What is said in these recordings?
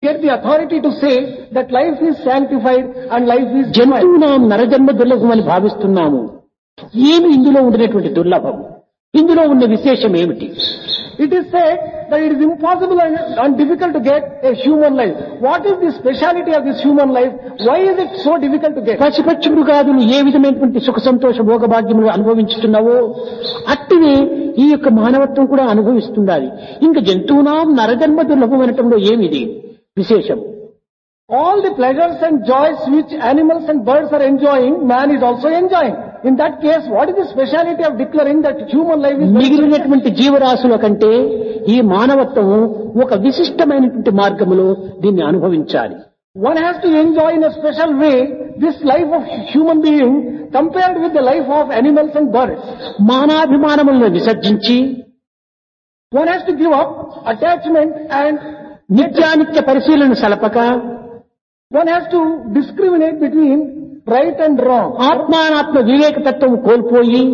get the authority to say that life is sanctified and life is divine. జంతువునాం నరజన్మ దుర్లభమని భావిస్తున్నాము. ఏమి ఇందులో ఉండినటువంటి దుర్లభం, ఇందులో ఉన్న విశేషం ఏమిటి? It is said that it is impossible and difficult to get a human life. What is the speciality of this human life? Why is it so difficult to get? పశుపక్షి మృగాదులు ఏ విధమైనటువంటి సుఖ సంతోష భోగభాగ్యములు అనుభవించుతున్నావో అట్టినే ఈ యొక్క మానవత్వం కూడా అనుభవిస్తుండాలి. ఇంకా జంతువునాం నరజన్మ దుర్లభం అనటంలో ఏమిది విశేషం? All the pleasures and joys which animals and birds are enjoying, man is also enjoying. In that case, what is the speciality of declaring that human life is మిగిలినటువంటి జీవరాశుల కంటే ఈ మానవత్వము ఒక విశిష్టమైనటువంటి మార్గములో దీన్ని అనుభవించాలి. One has to enjoy in a special way this life of human being compared with the life of animals and birds. మానాభిమానములను విసర్జించి One has to give up attachment and నిత్యానిత్య పరిశీలన సలపక one has to discriminate between right and wrong. ఆత్మానాత్మ వివేక తత్వం కోల్పోయి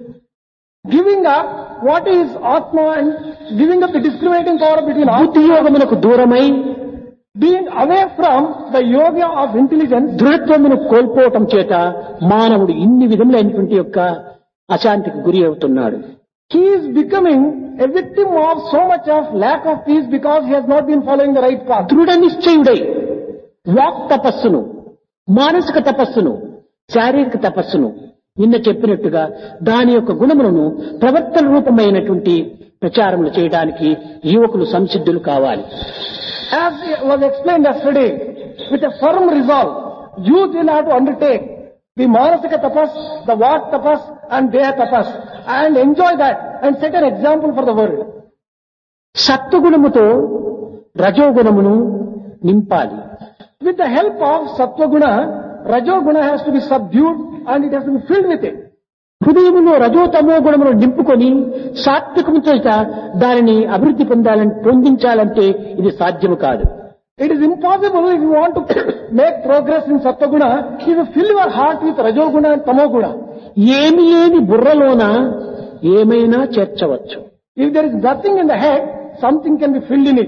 Giving up what is Atma and giving up the discriminating power between Atma, బుద్ధియోగమునకు దూరమై being away from the yoga of intelligence, దృఢత్వమును కోల్పోవటం చేత మానవుడు ఇన్ని విధములైనటువంటి యొక్క అశాంతికి గురి అవుతున్నాడు. he is becoming a victim of so much of lack of peace because he has not been following the right path. దృఢ నిశ్చయుడై వాక్ తపస్సును, మానసిక తపస్సును, శారీరక తపస్సును నిన్న చెప్పినట్టుగా దాని యొక్క గుణములను ప్రవర్తన రూపమైనటువంటి ప్రచారములు చేయడానికి యువకులు సంసిద్ధులు కావాలి. As was explained yesterday, with a firm resolve, youth will have to undertake the manasika tapas, the vak tapas and deha tapas and enjoy that and set an example for the world. సత్వగుణముతో రజోగుణమును నింపాలి. With the help of sattva-guna, rajoguna has to be subdued and it has to be filled with it. హృదయములో రజోతమో గుణమును నింపుకొని సాత్వికము చేత దానిని అభివృద్ధి పొందించాలంటే ఇది సాధ్యము కాదు. It is impossible if you want to make progress in sattva-guna, if you fill your heart with rajoguna and tamoguna. ఏమి లేని బుర్రలోన ఏమైనా చేర్చవచ్చు. If there is nothing in the head, something can be filled in it.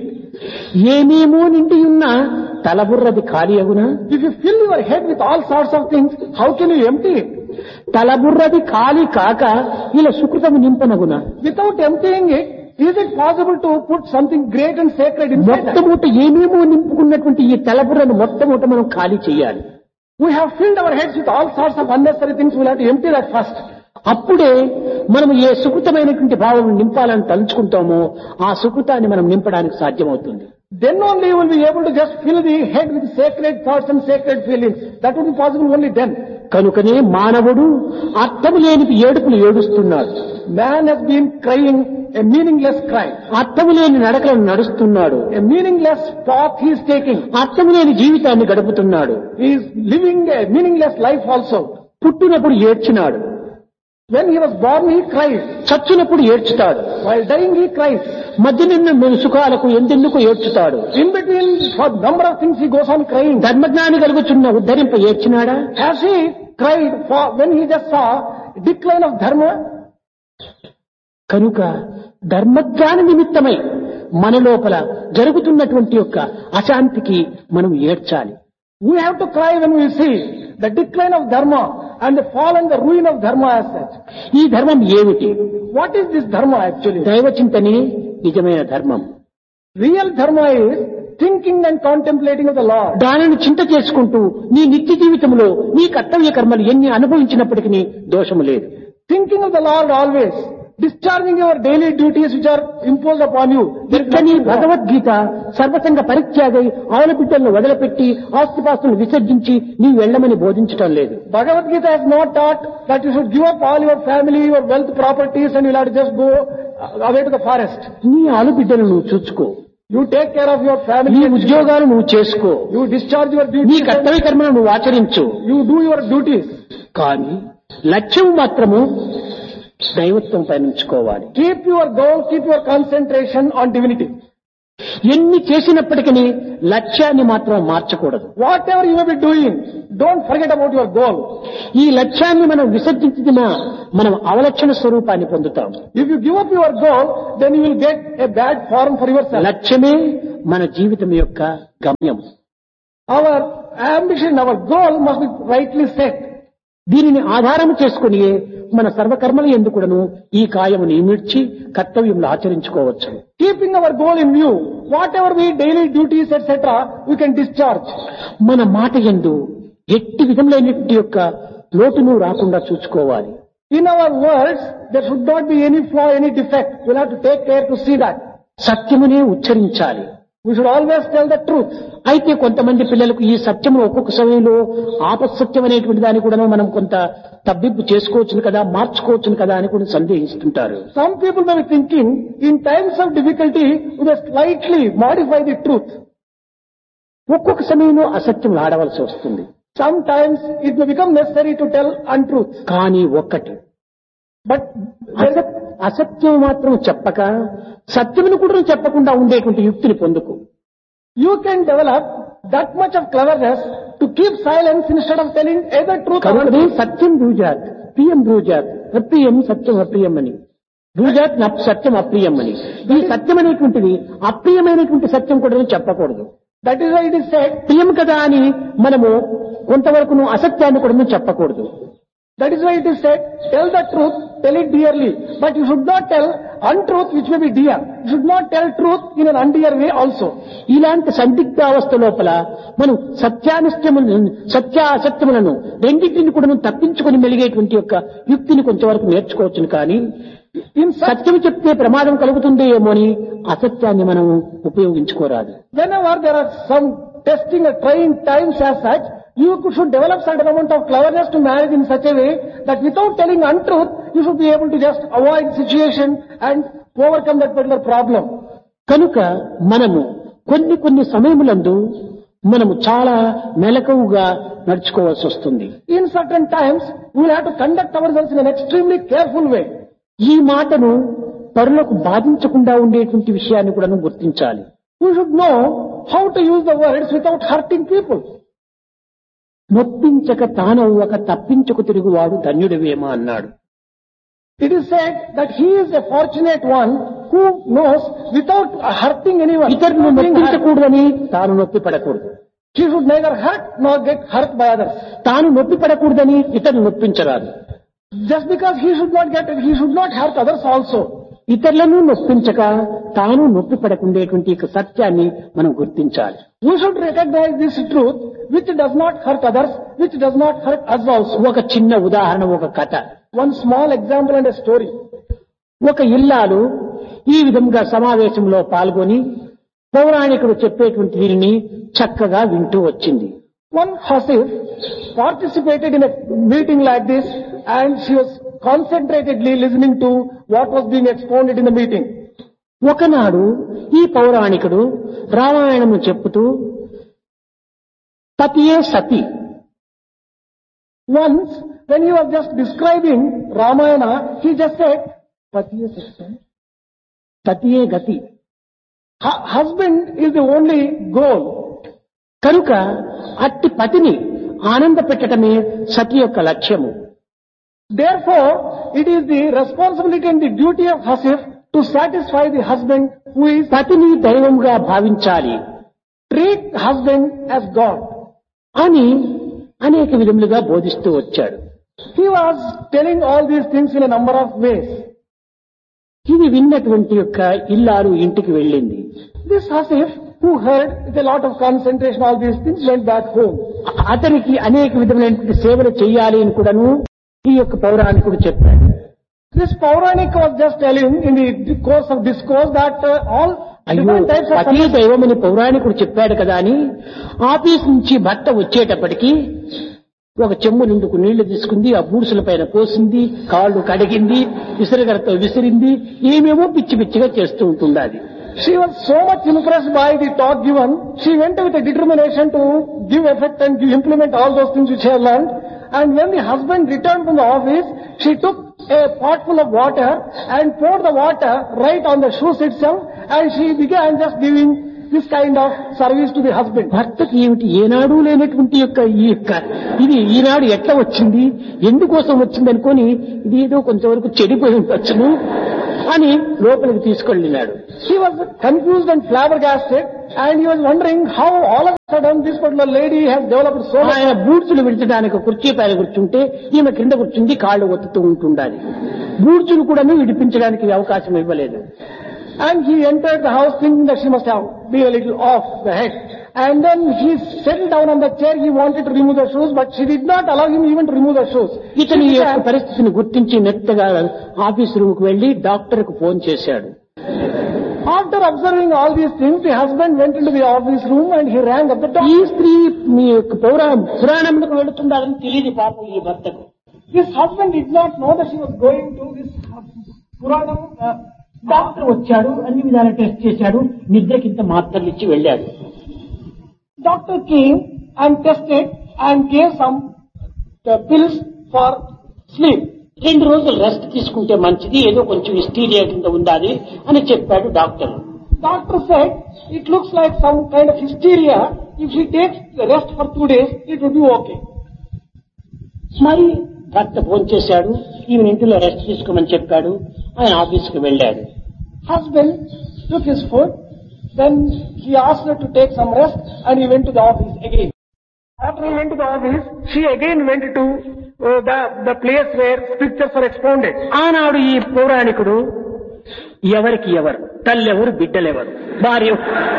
ఏమేమో నిండి ఉన్న తలబుర్రది ఖాళీ అగునా? If you fill your head with all sorts of things, how can you empty it? తలబుర్రది ఖాళీ కాక ఇలా సుకృతము నింపనగునా? Without emptying it, is it possible to put something great and sacred inside that? మొట్టమొదట ఏమేమో నింపుకున్నటువంటి ఈ తలబుర్రను మొట్టమొదట మనం ఖాళీ చేయాలి. We have filled our heads with all sorts of unnecessary things. We'll have to empty that first. అప్పుడే మనం ఏ సుకృతమైనటువంటి భావం నింపాలని తలుచుకుంటామో ఆ సుకృతాన్ని మనం నింపడానికి సాధ్యమవుతుంది. Then only you will be able to just fill the head with sacred thoughts and sacred feelings. That will be possible only then. కనుకనే మానవుడు అర్థము లేని ఏడుపులు ఏడుస్తున్నాడు. Man has been crying a meaningless cry. అర్థము లేని నడకలను నడుస్తున్నాడు. A meaningless path he is taking. అర్థము లేని జీవితాన్ని గడుపుతున్నాడు. He is living a meaningless life also. పుట్టినప్పుడు ఏడ్చినాడు. When he was born, he cried. చచ్చినప్పుడు ఏడ్చుతాడు. While dying, he cries. మధ్యనిన్న సుఖాలకు ఎందెందుకు ఏడ్చుతాడు. In between, for number of things, he goes on crying. ధర్మజ్ఞాని కలుగుచున్న ఉద్ధరింప ఏడ్చినాడా? Has he cried for when he just saw decline of dharma? కనుక ధర్మజ్ఞాన నిమిత్తమై మన లోపల జరుగుతున్నటువంటి యొక్క అశాంతికి మనం ఏడ్చాలి. We have to cry when we see the decline of dharma and the fall and the ruin of dharma as such. ఈ ధర్మం ఏమిటి? What is this dharma actually? దైవ చింతనే నిజమైన ధర్మం. Real dharma is thinking and contemplating of the Lord. దానిని చింత చేసుకుంటూ నీ నిత్య జీవితంలో నీ కర్తవ్య కర్మలు ఎన్ని అనుభవించినప్పటికీ దోషము లేదు. Thinking of the Lord always. Discharging your daily duties which are imposed upon you. కానీ భగవద్గీత సర్వసంగ పరిత్యాగై ఆవుల బిడ్డలను వదిలిపెట్టి ఆస్తిపాస్తులను విసర్జించి నీ వెళ్ళమని బోధించడం లేదు. Bhagavad Gita has not taught that you should give up all your family, your wealth, properties and you'll have to just go away to the forest. నీ ఆలు బిడ్డలు నువ్వు చూసుకో. You take care of your family. నీ ఉద్యోగాలు నువ్వు చేసుకో. You discharge your duties. నీ కర్తవ్య కర్మను నువ్వు ఆచరించు. You do your duties. కానీ లక్ష్యం మాత్రము దైవత్వం పైన ఉంచుకోవాలి. Keep your goal, keep your concentration on divinity. ఎన్ని చేసినప్పటికీ లక్ష్యాన్ని మాత్రం మార్చకూడదు. Whatever you may be doing, don't forget about your goal. ఈ లక్ష్యాన్ని మనం విసర్జించినా మనం అవలక్షణ స్వరూపాన్ని పొందుతాం. If you give up your goal, then you will get a bad form for yourself. లక్ష్యమే మన జీవితం యొక్క గమ్యం. Our ambition, our goal must be rightly set. దీనిని ఆధారం చేసుకుని మన సర్వకర్మల యందు కూడాను ఈ కాయమును ఇమిడ్చి కర్తవ్యములు ఆచరించుకోవచ్చు. Keeping our goal in view, whatever we daily duties etc., we can discharge. మన మాట యందు ఎట్టి విధములైనటువంటి యొక్క లోటును రాకుండా చూసుకోవాలి. In our words, there should not be any flaw, any defect. We'll have to take care to see that. సత్యమునే ఉచ్చరించాలి. We should always tell the truth. అయితే కొంతమంది పిల్లలకు ఈ సత్యము ఒక్కొక్క సమయంలో ఆపసత్యం అనేటువంటి దాన్ని కూడా మనం కొంత తబ్బిబ్బు చేసుకోవచ్చును కదా, మార్చుకోవచ్చును కదా అని కూడా సందేహిస్తుంటారు. Some people may be thinking, in times of difficulty, we must slightly modify the truth. ఒక్కొక్క సమయంలో అసత్యం ఆడవలసి వస్తుంది. Sometimes it may become necessary to tell untruth. కానీ ఒక్కటి But అసత్యం మాత్రం చెప్పక సత్యమును కూడా చెప్పకుండా ఉండేటువంటి యుక్తిని పొందుకు. you can develop that much of cleverness to keep silence instead of telling either truth or కనుకనే untruth. సత్యం బ్రూజాత్, ప్రియం బ్రూజాత్, అప్రియం సత్యం అప్రియం అని, బ్రూజాత్ సత్యం అప్రియం అని. ఈ సత్యం అనేటువంటిది అప్రియమైనటువంటి సత్యం కూడా చెప్పకూడదు. That is why it is said, ప్రియం కదా అని మనము కొంతవరకు అసత్యాన్ని కూడా చెప్పకూడదు. that is why it is said, tell the truth, tell it dearly. But you should not tell untruth which may be dear. You should not tell truth in an undear way also. ఇలాంటి సందిగ్ధావస్థ లోపల మనం సత్యాసత్యములను రెండింటిని కూడా తప్పించుకొని మెలిగేటువంటి యొక్క యుక్తిని కొంచెంవరకు నేర్చుకోవచ్చును. కానీ సత్యం చెప్తే ప్రమాదం కలుగుతుందో ఏమో అని అసత్యాన్ని మనం ఉపయోగించుకోరాదు. Whenever there are some testing or trying times as such, you should develop certain amount of cleverness to manage in such a way that without telling untruth, you should be able to just avoid situation and overcome that particular problem. కనుక మనము కొన్ని సమయములందు మనము చాలా మెలకువగా నడుచుకోవాల్సి వస్తుంది. In certain times, we will have to conduct ourselves in an extremely careful way. ఈ మాటను పరులకు బాధించకుండా ఉండేటువంటి విషయాన్ని కూడా గుర్తించాలి. We should know how to use the words without hurting people. నొప్పించక తానవ్వక తప్పించుకు తిరుగువాడు ధన్యుడివేమా అన్నాడు. It is said that he is a fortunate one who knows without hurting anyone. ఇతరులను నొప్పించకూడదని తాను నొప్పి పడకూడదు. He should neither hurt nor get hurt by others. తాను నొప్పి పడకూడదని ఇతరులు నొప్పించరాదు. Just because he should not get it, he should not hurt others also. ఇతరులను నొప్పించక తాను నొప్పి పడకుండేటువంటి సత్యాన్ని మనం గుర్తించాలి. We should recognize this truth which does not hurt others, which does not hurt us also. ఒక చిన్న ఉదాహరణ, ఒక కథ. One small example and a story. ఒక ఇల్లాలు ఈ విధంగా సమావేశంలో పాల్గొని పౌరాణికుడు చెప్పేటువంటి దీనిని చక్కగా వింటూ వచ్చింది. One Hasif participated in a meeting like this and she was concentratedly listening to what was being expounded in the meeting. ఒకనాడు ఈ పౌరాణికుడు రామాయణము చెప్పుతూ పతియే సతి. Once when he was just describing Ramayana, he just said, Patiye Sati. పతియే గతి. Husband is the only goal. కనుక అట్టి పతిని ఆనంద పెట్టడమే సతి యొక్క లక్ష్యము. Therefore, it is the responsibility and the duty of Hasif to satisfy the husband who is, పతిని దైవంగా భావించాలి, treat husband as God. అని అనేక విధములుగా బోధిస్తూ వచ్చాడు. He was telling all these things in a number of ways. ఇది విన్నటువంటి యొక్క ఇల్లాలు ఇంటికి వెళ్ళింది. This Hasif, who heard with a lot of concentration all these things, went back home. అతనికి అనేక విధములైనటువంటి సేవలు చేయాలి అని కూడాను ఈ యొక్క పౌరాణికుడు చెప్పాడు. This Pauranik was just telling in the course of discourse that all అయ్యో different types of పతి దైవమని పౌరాణికుడు చెప్పాడు కదా అని ఆఫీస్ నుంచి భర్త వచ్చేటప్పటికి ఒక చెమ్ము నిండుకు నీళ్లు తీసుకుంది, ఆ బూడుసుల పైన పోసింది, కాళ్ళు కడిగింది, విసిరిగరతో విసిరింది, ఏమేమో పిచ్చి పిచ్చిగా చేస్తూ ఉంటుండాలి. She was so much impressed by the talk given, she went with a determination to give effect and implement all those things which she had learned. And when the husband returned from the office, she took a pot full of water and poured the water right on the shoes itself, and she began just giving this kind of service to the husband. భర్తకి ఏమిటి ఏనాడు లేనటువంటి ఇది ఈనాడు ఎట్లా వచ్చింది, ఎందుకోసం వచ్చింది అనుకొని ఇది ఏదో కొంచెం వరకు చెడిపోయి ఉండొచ్చును. అని లోపలికి తీసుకెళ్ళినాడు. He was confused and flabbergasted, and he was wondering how all of a sudden this particular lady has developed so much. ఆయన బూడ్చులు విడిచడానికి కుర్చీ పైన కూర్చుంటే ఈమె క్రింద కూర్చుంది కాళ్ళు ఒత్తుతూ ఉంటుండాలి. బూడ్చులు కూడా విడిపించడానికి అవకాశం ఇవ్వలేదు. And he entered the house thinking that she must have be a little off the head. And then he settled down on the chair. He wanted to remove the shoes, but she did not allow him even to remove the shoes. ఇతని యొక్క పరిస్థితిని గుర్తించి నెట్టగా office room కు వెళ్లి doctor కు phone చేశాడు. After observing all these things, the husband went into the office room and he rang up the ఈ doctor. స్త్రీ మీ యొక్క పురాణంకు వెళుతుండాలని తెలియదు పాపం ఈ భర్తకు. This husband did not know that she was going to this Puranam. Doctor వచ్చాడు, అన్ని విధాలు టెస్ట్ చేశాడు, నిద్రకింత మాత్రలు ఇచ్చి వెళ్ళాడు. Doctor came and tested and gave some pills for sleep. 2 రోజులు రెస్ట్ తీసుకుంటే మంచిది, ఏదో కొంచెం హిస్టీరియా కింద ఉండాలి అని చెప్పాడు doctor. Doctor said, it looks like some kind of hysteria. If she takes the rest for 2 days, it will be okay. మరి భర్త ఫోన్ చేశాడు, ఈమె ఇంటిలో రెస్ట్ తీసుకోమని చెప్పాడు. ఆయన ఆఫీస్కి వెళ్ళాడు. Husband took his food, then he asked her to take some rest, and he went to the office again. After he went to the office, she again went to the place where scriptures are expounded. ఆనాడు ఈ పౌరాణికుడు ఎవరికి ఎవరు, తల్లెవరు, బిడ్డలెవరు, భార్య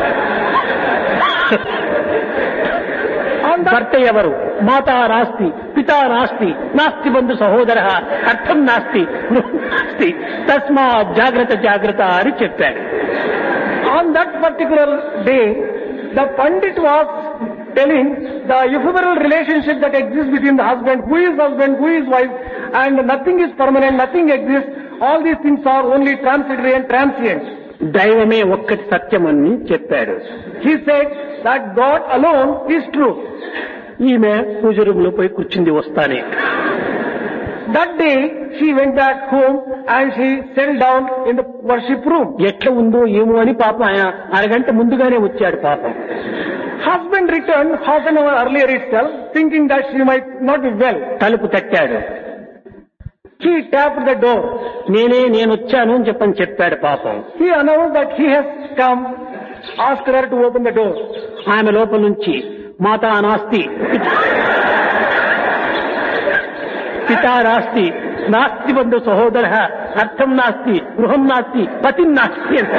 భర్త ఎవరు, మాతా నాస్తి, పితా నాస్తి, నాస్తి బంధు సహోదర, అర్థం నాస్తి, నాస్తి, తస్మా జాగ్రత్త జాగ్రత్త అని చెప్పాడు. On that particular day, the Pandit was telling the ephemeral relationship that exists between the husband, who is wife, and nothing is permanent, nothing exists. All these things are only transitory and transient. దైవమే ఒక్కటి సత్యమని చెప్పాడు. He said that God alone is true. ఈమె పూజ room లో పోయి కూర్చుంది వస్తానే. That day she went back home and she settled down in the worship room. ఎట్లా ఉందో ఏమో అని పాపం ఆయన అరగంట ముందుగానే వచ్చాడు పాపం. Husband returned half an hour earlier itself, thinking that she might not be well. తలుపు తట్టాడు. He tapped the door. నేను వచ్చాను అని చెప్పాడు పాపం. He announced that he has come, asked her to open the door. ఆమె లోపల నుంచి మాతా నాస్తి, పితా నాస్తి, నాస్తి బంధు సహోదర, అర్థం నాస్తి, గృహం నాస్తి, పతి నాస్తి అంట.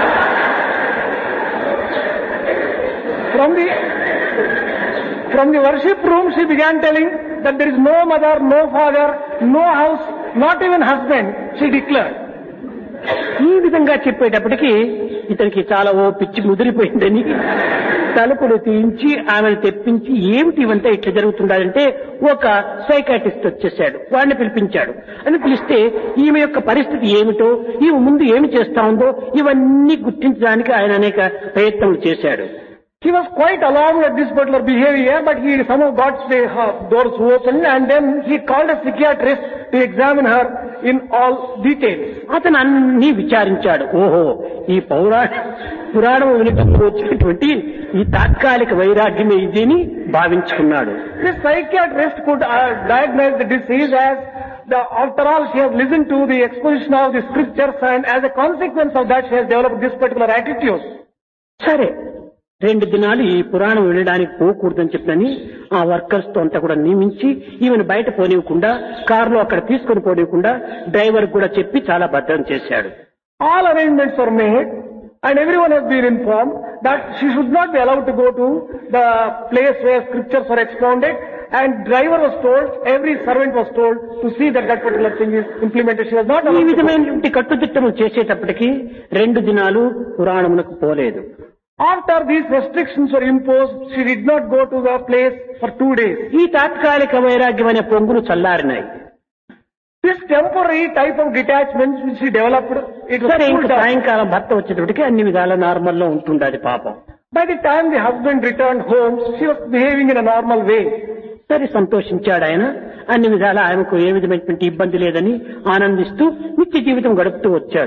From the worship room she began telling that there is no mother, no father, no house, not even husband, she declared. ఈ విధంగా చెప్పేటప్పటికి ఇతనికి చాలా పిచ్చి ముదిరిపోయిందని తలుపులు తీయించి ఆమెను తెప్పించి ఏమిటి ఇవంతా ఇట్లా జరుగుతుండాలంటే ఒక సైకాట్రిస్ట్ వచ్చేసాడు. వాడిని పిలిపించాడు. అని పిలిస్తే ఈమె యొక్క పరిస్థితి ఏమిటో, ఈమె ముందు ఏమి చేస్తా ఉందో ఇవన్నీ గుర్తించడానికి ఆయన అనేక ప్రయత్నాలు చేశాడు. He was quite alarmed at this particular behavior, but he somehow got the doors open, and then he called a psychiatrist to examine her in all details. అతను అన్ని విచారించాడు. ఓహో, ఈ పురాణం వినటంలో వచ్చినటువంటి ఈ తాత్కాలిక వైరాగ్యమే ఇది అని భావించుకున్నాడు. This psychiatrist could diagnose the disease as after all she has listened to the exposition of the scriptures, and as a consequence of that she has developed this particular attitude. సరే, 2 దినాలు ఈ పురాణం వినడానికి పోకూడదని చెప్పని ఆ వర్కర్స్ తో అంతా కూడా నియమించి ఈమెను బయట పోనివ్వకుండా కారులో అక్కడ తీసుకొని పోనివ్వకుండా డ్రైవర్ కూడా చెప్పి చాలా భద్రం చేశాడు. All arrangements were made and everyone has been informed that she should not be allowed to go to the place where scriptures are expounded, and driver was told, every servant was told to see that that particular thing is implemented. She was not allowed ఈ to go. విధమైనటువంటి కట్టుదిట్టములు చేసేటప్పటికి 2 దినాలు పురాణమునకు పోలేదు. After these restrictions were imposed, she did not go to the place for 2 days. ఈ తాత్కాలిక వైరాగ్యం అనే పొంగులు చల్లారినాయి. This temporary type of detachment which she developed, it was సరే, cooled ఇంకా down. సాయంకాలం భర్త వచ్చేటప్పటికి అన్ని విధాల నార్మల్ లో ఉంటుండది పాపం. By the time the husband returned home, she was behaving in a normal way. సరే, సంతోషించాడు ఆయన. అన్ని విధాల ఆయనకు ఏ విధమైనటువంటి ఇబ్బంది లేదని ఆనందిస్తూ నిత్య జీవితం గడుపుతూ వచ్చాడు.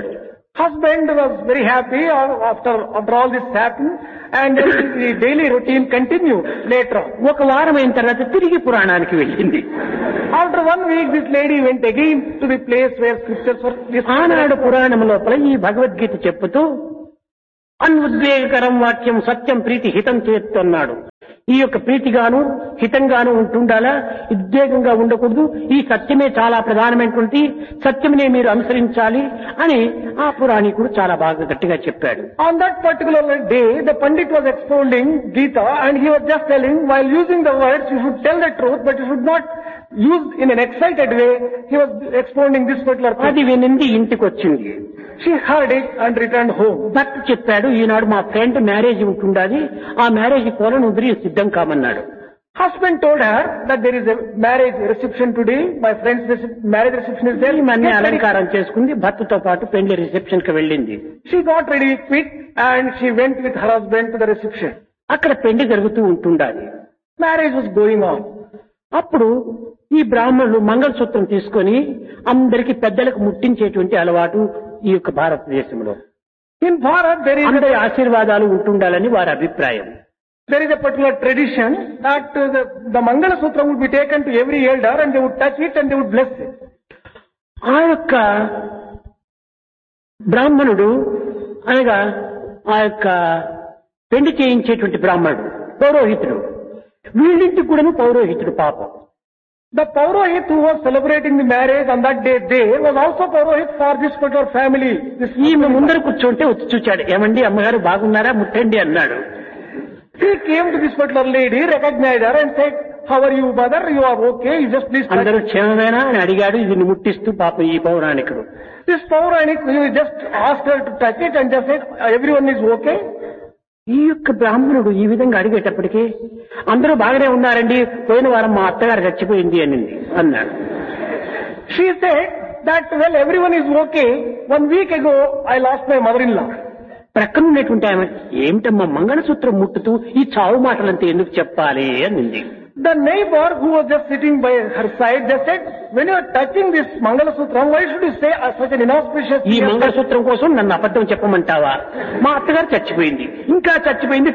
Husband was very happy after all this happened, and the daily routine continued later on. ఒక వారం అయిన తర్వాత తిరిగి పురాణానికి వెళ్ళింది. After 1 week, this lady went again to the place where scriptures were discussed. ఆనాడు పురాణం లోపల ఈ భగవద్గీత చెప్పుతూ అనుద్వేగకరం వాక్యం సత్యం ప్రీతి హితం చేస్తున్నాడు. ఈ యొక్క ప్రీతిగాను హితంగాను ఉంటుండాలా, ఉద్వేగంగా ఉండకూడదు. ఈ సత్యమే చాలా ప్రధానమైనటువంటి సత్యమునే మీరు అనుసరించాలి అని ఆ పురాణికుడు చాలా బాగా గట్టిగా చెప్పాడు. On that particular day, the Pandit was expounding Gita, and he was just telling, while using the words, you should tell the truth, but you should not use in an excited way. He was expounding this particular thing. అది వినింది ఇంటికి వచ్చింది. She heard it and returned home. భర్త చెప్పాడు, ఈనాడు మా friend marriage ఉంటుండాలి, ఆ marriage పోలను వదిలి సిద్ధం కామన్నాడు. Husband told her that there is a marriage reception today. My friend's marriage reception is there. మన్ని అలంకారం చేసుకుంది, భర్తతో పాటు పెళ్లి రిసెప్షన్ కి వెళ్ళింది. She got ready quick and she went with her husband to the reception. అక్కడ పెళ్లి జరుగుతూ ఉంటుండాలి. Marriage was going on. అప్పుడు ఈ బ్రాహ్మణులు మంగళసూత్రం తీసుకొని అందరికి పెద్దలకు ముట్టించేటువంటి అలవాటు ఈ యొక్క భారతదేశంలో. In Bharat, there is అందరి ఆశీర్వాదాలు ఉంటుండాలని వారి అభిప్రాయం. There is a particular tradition that the Mangala Sutra would be taken to every elder and they would touch it and they would bless it. ఆ యొక్క బ్రాహ్మణుడు అనగా ఆ యొక్క పెళ్లి చేయించేటువంటి బ్రాహ్మణుడు పౌరోహితుడు, వీళ్ళింటికి కూడాను పౌరోహితుడు పాపం. The Paurohit who was celebrating the marriage on that day was also Paurohit for this particular family. ఈమె ముందర కూర్చోంటే వచ్చి చూచాడు, ఏమండి అమ్మగారు బాగున్నారా ముట్టండి అన్నాడు. He came to this particular lady, recognized her and said, how are you mother? You are okay? You just please touch. అందరూ క్షేమమేనా అని అడిగాడు. ఇది ముట్టిస్తూ పాపం ఈ పౌరాణికుడు. This Pauranik, he just asked her to touch it and just said, everyone is okay? ఈ యొక్క బ్రాహ్మణుడు ఈ విధంగా అడిగేటప్పటికీ అందరూ బాగానే ఉన్నారండి, పోయిన వారం మా అత్తగారు చచ్చిపోయింది అన్నాడు. She said that, well, everyone is okay. 1 week ago, I lost my mother-in-law. ప్రక్కన ఉన్నటువంటి ఆమె, ఏమిటమ్మా మంగళసూత్రం ముట్టుతూ ఈ చావు మాటలంతా ఎందుకు చెప్పాలి అనింది. The neighbor who was just sitting by her side just said, when you are touching this Mangala Sutra, why should you say such an inauspicious ఈ మంగళసూత్రం కోసం నన్ను అబద్ధం చెప్పమంటావా? మా అత్తగారు చచ్చిపోయింది, ఇంకా చచ్చిపోయింది.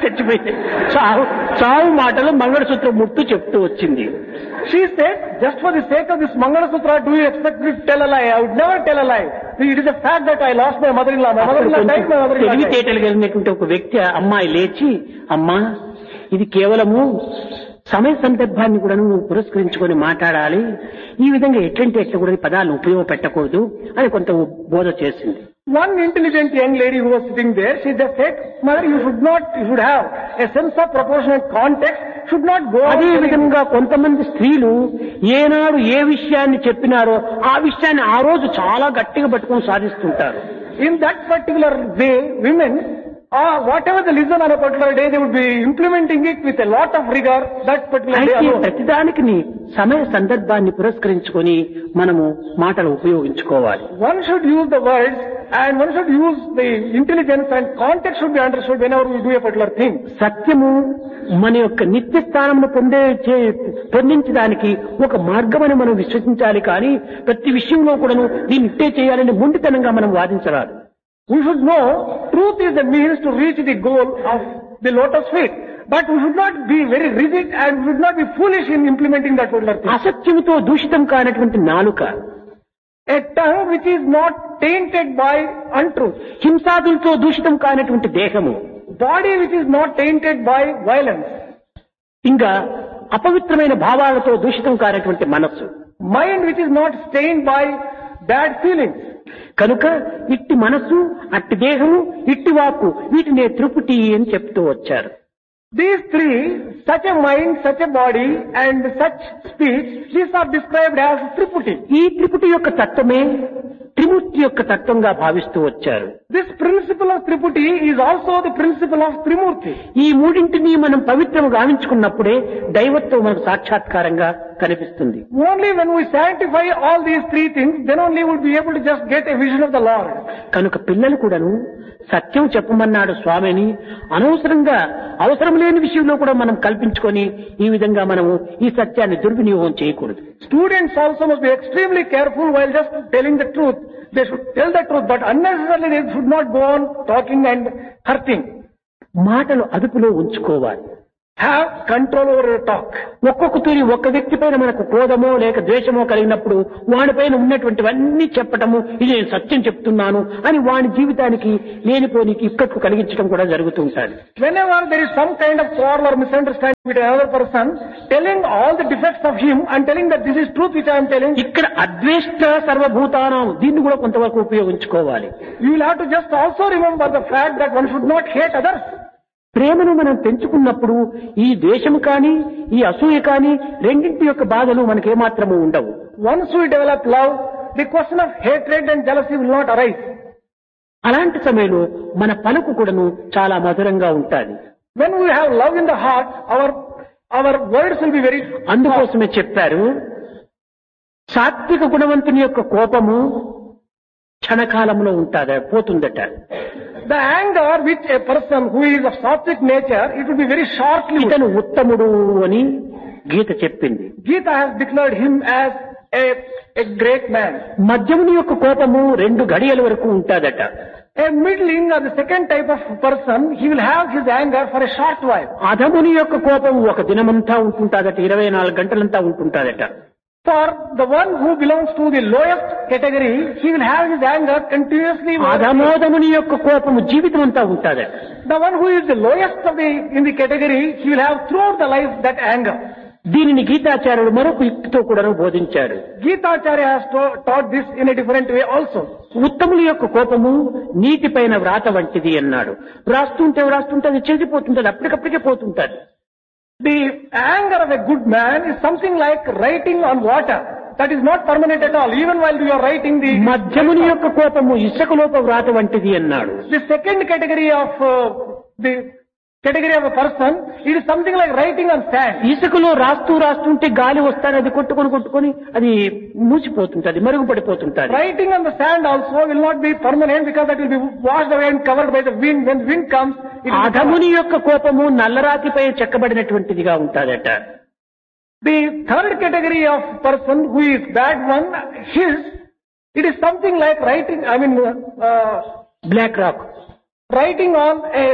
చావు మాటలు మంగళసూత్రం ముట్టు చెప్తూ వచ్చింది. She said, just for the sake of this Mangala Sutra, do you expect me to tell a lie? I would never tell a lie. It is a fact that I lost my mother-in-law. My mother-in-law died, my mother-in-law died. తెలివితేటలు కలిగినటువంటి ఒక వ్యక్తి అమ్మాయి లేచి, అమ్మా ఇది కేవలము సమయ సందర్భాన్ని కూడా నువ్వు పురస్కరించుకొని మాట్లాడాలి, ఈ విధంగా ఎట్లా కూడా పదాలను ఉపయోగపెట్టకూడదు అని కొంత బోధ చేసింది. One intelligent young lady who was sitting there, she just said, mother, you should have a sense of proportionate context, should not go. అదే విధంగా కొంతమంది స్త్రీలు ఏనాడు ఏ విషయాన్ని చెప్పినారో ఆ విషయాన్ని ఆ రోజు చాలా గట్టిగా పట్టుకొని సాధిస్తుంటారు. In that particular way, women, whatever they listen on a particular day, they would be implementing it with a lot of rigor that particular day alone. ప్రతిదానికి సమయ సందర్భాన్ని పురస్కరించుకొని మనము మాటలు ఉపయోగించుకోవాలి. One should use the words and one should use the intelligence, and context should be understood whenever we do a particular thing. సత్యము మన యొక్క నిత్య స్థానమును పొందించడానికి ఒక మార్గమని మనం విశ్వసించాలి, కానీ ప్రతి విషయంలో కూడాను దీన్ని ఇట్టే చేయాలని మొండితనంగా మనం వాదించరాదు. We should know truth is the means to reach the goal of the lotus feet. But we should not be very rigid and we should not be foolish in implementing that particular thing. అసత్యముతో దూషితం కానటువంటి నాలుక, a tongue which is not tainted by untruth, హింసాదులతో దూషితం కానటువంటి దేహము, body which is not tainted by violence, ఇంకా అపవిత్రమైన భావాలతో దూషితం కానటువంటి మనస్సు, mind which is not stained by bad feelings. కనుక ఇట్టి మనస్సు, అట్టి దేహము, ఇట్టి వాక్కు, వీటినే త్రిపుటి అని చెప్తూ వచ్చారు. These three, such a mind, such a body and such speech, these are described as Triputi. ఈ త్రిపుటి యొక్క తత్వమే త్రిమూర్తి యొక్క తత్వంగా భావిస్తూ వచ్చారు. This principle of Triputi is also the principle of Trimurti. ఈ మూడింటిని మనం పవిత్రము గావించుకున్నప్పుడే దైవత్వం మనకు సాక్షాత్కారంగా కనిపిస్తుంది. Only when we sanctify all these three things, then only we will be able to just get a vision of the Lord. కనుక పిల్లలు కూడాను సత్యం చెప్పమన్నాడు స్వామిని అనవసరంగా అవసరం లేని విషయంలో కూడా మనం కల్పించుకొని ఈ విధంగా మనము ఈ సత్యాన్ని దుర్వినియోగం చేయకూడదు. Students also must be extremely careful while just telling the truth. they should tell the truth, but unnecessarily they should not go on talking and hurting. మాటలు అదుపులో ఉంచుకోవాలి. Have control over your talk. ఒక్కొక్క తూరి ఒక్క వ్యక్తి పైన మనకు క్రోధమో లేక ద్వేషమో కలిగినప్పుడు వాడిపైన ఉన్నటువంటివన్నీ చెప్పటము, ఇది నేను సత్యం చెప్తున్నాను అని వాడి జీవితానికి లేనిపోనికి ఇక్కట్లు కలిగించడం కూడా జరుగుతూ ఉంటుంది. Whenever there is some kind of quarrel or misunderstanding with another person, telling all the defects of him and telling that this is truth which I am telling. ఇక్కడ అద్వేష్ట సర్వభూతానం దీన్ని కూడా కొంతవరకు ఉపయోగించుకోవాలి. You will have to just also remember the fact that one should not hate others. ప్రేమను మనం పెంచుకున్నప్పుడు ఈ ద్వేషము కానీ ఈ అసూయ కానీ రెండింటి యొక్క బాధలు మనకు ఏమాత్రము ఉండవు. Once we develop love, the question of hatred and jealousy will not arise. అలాంటి సమయంలో మన పలుకు కూడాను చాలా మధురంగా ఉంటుంది. When we have love in the heart, our words will be very. అందుకోసమే చెప్పారు, సాత్విక గుణవంతుని యొక్క కోపము క్షణకాలంలో ఉంటుందా పోతుందట. The anger which a person who is of sattvic nature, it will be very shortly. ఇతను ఉత్తముడు అని గీత చెప్పింది. Gita has declared him as a great man. మధ్యముని యొక్క కోపము 2 గడియల వరకు ఉంటుందట. A middling or the second type of person, he will have his anger for a short while. అధముని యొక్క కోపం ఒక దినమంతా ఉంటుంటాదట, 24 గంటలంతా ఉంటుంటాదట. For the one who belongs to the lowest category, he will have his anger continuously. అధమోదముని యొక్క కోపము జీవితం అంతా ఉంటుందట. The one who is the lowest in the category, he will have throughout the life that anger. దీనిని గీతాచార్యుడు మరొక యుక్తితో కూడా బోధించాడు. Gitacharya has taught this in a different way also. ఉత్తముల యొక్క కోపము నీటిపైన వ్రాత వంటిది అన్నాడు. వ్రాస్తుంటే అది చెదిపోతుంటది, అప్పటికప్పటికే పోతుంటది. The anger of a good man is something like writing on water. That is not permanent at all. Even while you are writing the. మధ్యముని యొక్క కోపము ఇసుకలోప వ్రాత వంటిది అన్నాడు. The second category of the category of a person, it is something like writing on sand. ఇసుకలో రాస్తుంటే గాలి వస్తానే అది కొట్టుకొని అది మూసిపోతుంటది, మరుగుపడిపోతుంటది. Writing on the sand also will not be permanent because that will be washed away and covered by the wind. When wind comes, అధముని యొక్క కోపము నల్లరాతిపై చెక్కబడినటువంటిదిగా ఉంటుందట. The third category of person who is bad one, it is something like writing, black rock. Writing on a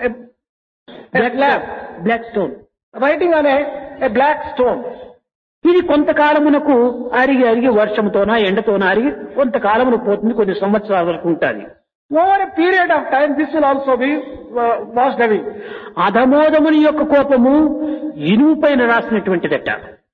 slab. Black stone. Writing on a black stone. ఇది కొంతకాలమునకు అరిగి వర్షంతోనా ఎండతోనా అరిగి కొంతకాలమును పోతుంది, కొన్ని సంవత్సరాల వరకు ఉంటుంది. Over a period of time, this will also be washed away. అధమోదముని యొక్క కోపము ఇనుము పైన రాసినటువంటిదట.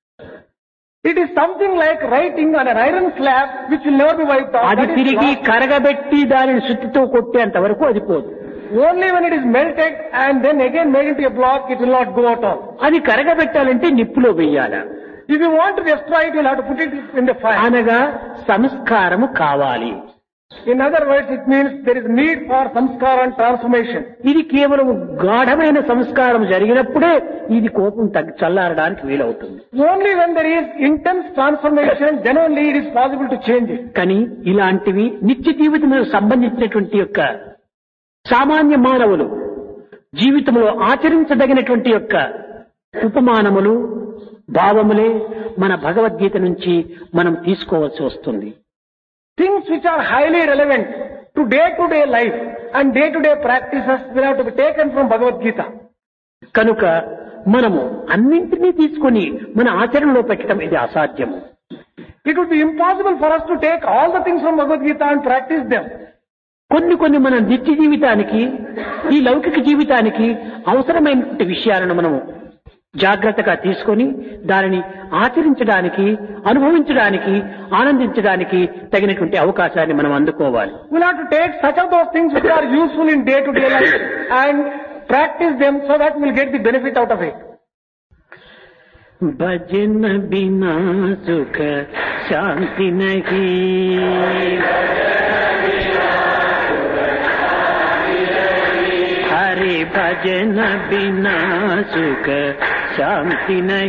It is something like writing on an iron slab which will never be wiped off. అది తిరిగి కరగబెట్టి దానిని సుత్తితో కొట్టేంత వరకు అది పోదు. Only when it is melted and then again made into a block, it will not go at all. అది కరగబెట్టాలంటే నిప్పులో వెయ్యాలి. If you want to destroy it, you will have to put it in the fire. అనగా సంస్కారము కావాలి. In other words, it means there is need for samskara and transformation. ఇది కేవలం గాఢమైన సంస్కారం జరిగినప్పుడే ఇది కోపం చల్లారడానికి వీలవుతుంది. Only when there is intense transformation, then only it is possible to change it. కానీ ఇలాంటివి నిత్య జీవితంలో సంబంధించినటువంటి యొక్క సామాన్య మానవులు జీవితంలో ఆచరించదగినటువంటి యొక్క ఉపమానములు భావములే మన భగవద్గీత నుంచి మనం తీసుకోవాల్సి వస్తుంది. Things which are highly relevant to day life and day practices will have to be taken from Bhagavad Gita. కనుక మనము అన్నింటినీ తీసుకొని మన ఆచరణలో పెట్టడం ఇది అసాధ్యము. It would be impossible for us to take all the things from Bhagavad Gita and practice them. కొన్ని మన నిత్య జీవితానికి ఈ లౌకిక జీవితానికి అవసరమైన విషయాలను మనము జాగ్రత్తగా తీసుకొని దానిని ఆచరించడానికి, అనుభవించడానికి, ఆనందించడానికి తగినటువంటి అవకాశాన్ని మనం అందుకోవాలి. We'll have to take such of those things which are useful in day life and practice them so that we'll get the benefit out of it. भजन बिना सुख शांति नहीं, हरि भजन बिना सुख शांति नहीं.